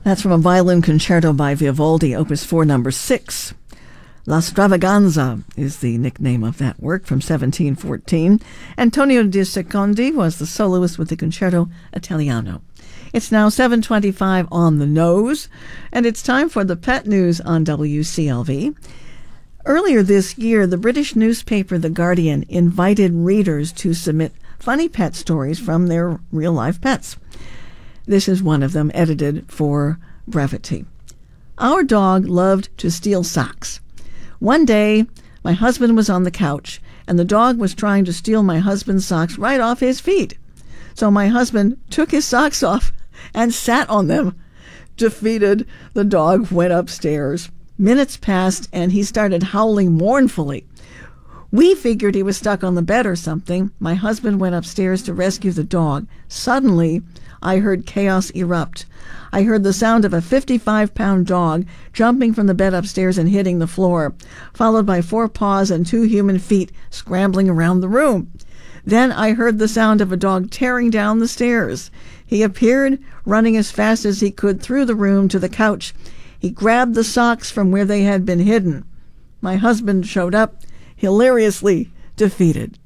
That's from a violin concerto by Vivaldi, Opus 4, number 6. La Stravaganza is the nickname of that work from 1714. Antonio de Secondi was the soloist with the Concerto Italiano. It's now 7:25 on the nose, and it's time for the pet news on WCLV. Earlier this year, the British newspaper The Guardian invited readers to submit funny pet stories from their real-life pets. This is one of them, edited for brevity. Our dog loved to steal socks. One day, my husband was on the couch, and the dog was trying to steal my husband's socks right off his feet. So my husband took his socks off and sat on them. Defeated, the dog went upstairs. Minutes passed, and he started howling mournfully. We figured he was stuck on the bed or something. My husband went upstairs to rescue the dog. Suddenly, I heard chaos erupt. I heard the sound of a 55-pound dog jumping from the bed upstairs and hitting the floor, followed by 4 paws and 2 human feet scrambling around the room. Then I heard the sound of a dog tearing down the stairs. He appeared, running as fast as he could through the room to the couch. He grabbed the socks from where they had been hidden. My husband showed up, hilariously defeated.